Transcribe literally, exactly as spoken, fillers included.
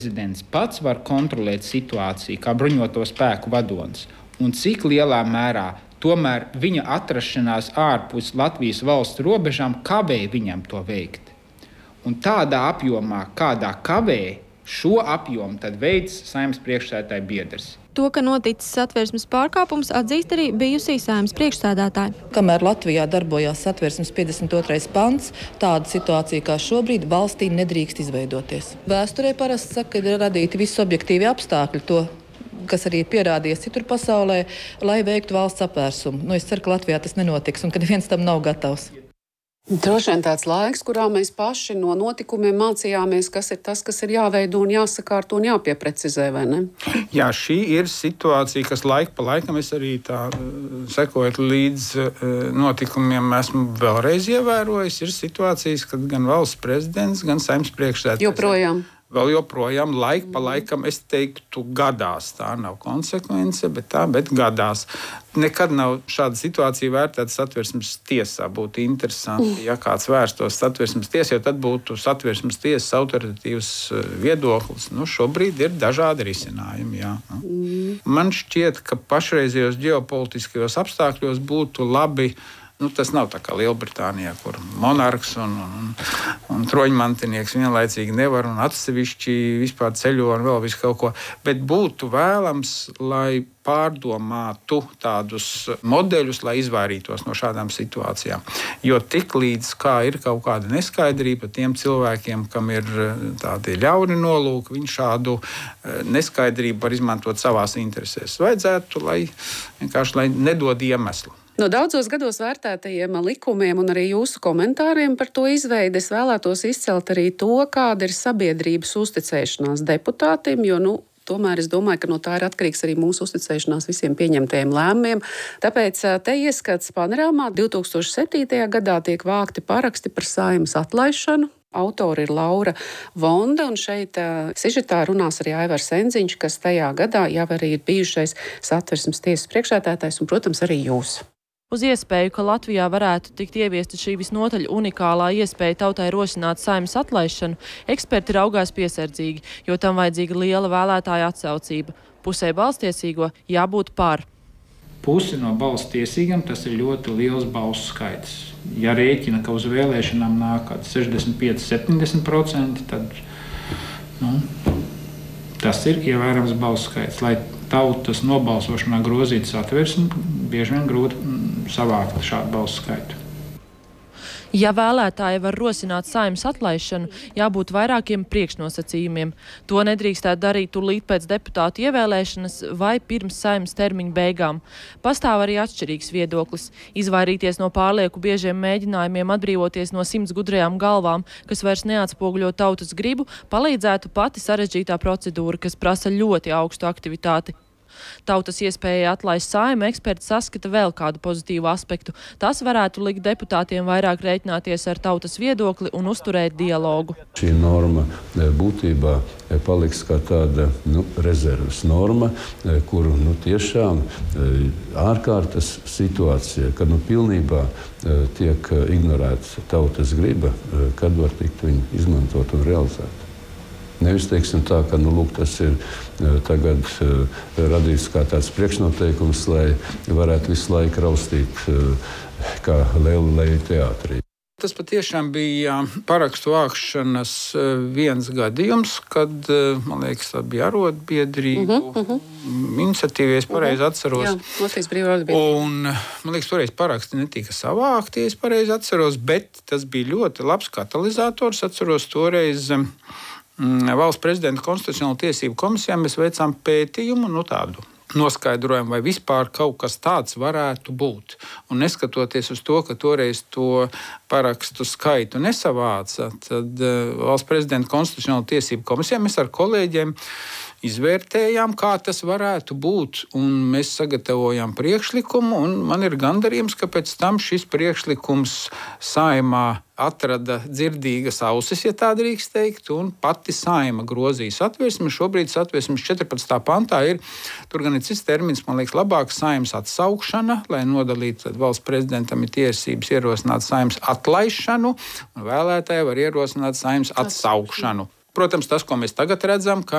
Prezidents pats var kontrolēt situāciju kā bruņoto spēku vadonis, un cik lielā mērā tomēr viņa atrašanās ārpus Latvijas valsts robežām kavē viņam to veikt. Un tādā apjomā, kādā kavē, šo apjomu tad veids Saeimas priekšsēdētāja biedrs. To, ka noticis Satversmes pārkāpums, atzīst arī bijusī Saeimas priekšsēdētāja. Kamēr Latvijā darbojās Satversmes piecdesmit otrais pants, tāda situācija kā šobrīd valstī nedrīkst izveidoties. Vēsturē parasti saka, ka ir radīti visi objektīvi apstākļi, to, kas arī ir pierādījies citur pasaulē, lai veiktu valsts apvērsumu. Nu, es ceru, ka Latvijā tas nenotiks un ka neviens tam nav gatavs. Droši vien tāds laiks, kurā mēs paši no notikumiem mācījāmies, kas ir tas, kas ir jāveido un jāsakārto un jāpieprecizē, vai ne? Jā, šī ir situācija, kas laika pa laikam es arī tā sekojot līdz notikumiem esmu vēlreiz ievērojis. Ir situācijas, kad gan valsts prezidents, gan Saeimas priekšsēdētājs. Joprojām. Vēl joprojām laika pa laikam, es teiktu, gadās. Tā nav konsekvence, bet tā, bet gadās. Nekad nav šāda situācija vērtēta Satversmes tiesā. Būtu interesanti, ja kāds vērstos Satversmes tiesā, jo tad būtu Satversmes tiesas autoritatīvs viedoklis. Nu, šobrīd ir dažādi risinājumi, jā. Man šķiet, ka pašreizējos ģeopolitiskajos apstākļos būtu labi. Nu, tas nav tā kā Lielbritānijā, kur monarhs un, un, un troņmantinieks vienlaicīgi nevar un atsevišķi vispār ceļo un vēl visu kaut ko. Bet būtu vēlams, lai pārdomātu tādus modeļus, lai izvairītos no šādām situācijām. Jo tik līdz kā ir kaut kāda neskaidrība tiem cilvēkiem, kam ir tādi ļauni nolūki, viņi šādu neskaidrību var izmantot savās interesēs. Vajadzētu, lai vienkārši lai nedod iemeslu. No daudzos gados vērtētajiem likumiem un arī jūsu komentāriem par to izveidi es vēlētos izcelt arī to, kāda ir sabiedrības uzticēšanās deputātiem, jo, nu, tomēr es domāju, ka no tā ir atkarīgs arī mūsu uzticēšanās visiem pieņemtajiem lēmumiem. Tāpēc te ieskats panorāmā divi tūkstoši septītajā gadā tiek vākti paraksti par Saeimas atlaišanu. Autori ir Laura Vonda, un šeit uh, sižetā runās arī Aivars Enziņš, kas tajā gadā jau arī ir bijušais Satversmes tiesas priekšsēdētājs, un, protams, arī jūs. Uz iespēju, ka Latvijā varētu tikt ieviesta šī visnotaļ unikālā iespēja tautai rosināt Saeimas atlaišanu, eksperti raugās piesardzīgi, jo tam vajadzīga liela vēlētāja atsaucība. Pusē balstiesīgo jābūt par. Pusi no balstiesīgiem tas ir ļoti liels balsu skaits. Ja rēķina, ka uz vēlēšanām nāk kāds sešdesmit pieci līdz septiņdesmit procenti, tad nu, tas ir ievērams balsu skaits. Lai tautas nobalsošanā grozītu Satversmi, bieži vien grūti savākt šādu balsu skaitu. Ja vēlētāji var rosināt Saeimas atlaišanu, jābūt vairākiem priekšnosacījumiem. To nedrīkstētu darīt tūlīt pēc deputātu ievēlēšanas vai pirms Saeimas termiņa beigām. Pastāv arī atšķirīgs viedoklis. Izvairīties no pārlieku biežiem mēģinājumiem atbrīvoties no simts gudrajām galvām, kas vairs neatspoguļo tautas gribu, palīdzētu pati sarežģītā procedūra, kas prasa ļoti augstu aktivitāti. Tautas iespēja atlaist Saeimu eksperti saskata vēl kādu pozitīvu aspektu. Tas varētu likt deputātiem vairāk rēķināties ar tautas viedokli un uzturēt dialogu. Šī norma būtībā paliks kā tāda nu, rezerves norma, kuru nu, tiešām ārkārtas situācija, kad nu, pilnībā tiek ignorēta tautas griba, kad var tikt viņu izmantot un realizēt. Nevis teiksim tā, ka nu, lūk, tas ir tagad radīts kā tāds priekšnoteikums, lai varētu visu laiku raustīt kā lielu leju teātrī. Tas patiešām bija parakstu vākšanas viens gadījums, kad, man liekas, tā bija arotbiedrību uh-huh, uh-huh. iniciatīva, ja es pareizi atceros. Jā, Latvijas brīvā arotbiedrība. Un, man liekas, toreiz paraksti netika savākti, ja es pareizi atceros, bet tas bija ļoti labs katalizators. Atceros toreiz Valsts prezidenta konstitucionālo tiesību komisijā mēs veicām pētījumu, nu tādu noskaidrojumu, vai vispār kaut kas tāds varētu būt. Un neskatoties uz to, ka toreiz to parakstu skaitu nesavāca, tad Valsts prezidenta konstitucionālo tiesību komisijā mēs ar kolēģiem izvērtējām, kā tas varētu būt, un mēs sagatavojām priekšlikumu, un man ir gandarījums, ka pēc tam šis priekšlikums Saeimā atrada dzirdīgas ausis, ja tā drīkst teikt, un pati Saeima grozīja Satversmi. Šobrīd Satversmes četrpadsmitā pantā ir, tur gan ir cits termins, man liekas, labāk Saeimas atsaukšana, lai nodalītu, tad valsts prezidentam ir tiesības ierosināt Saeimas atlaišanu, un vēlētāji var ierosināt Saeimas atsaukšanu. Protams, tas, ko mēs tagad redzam, ka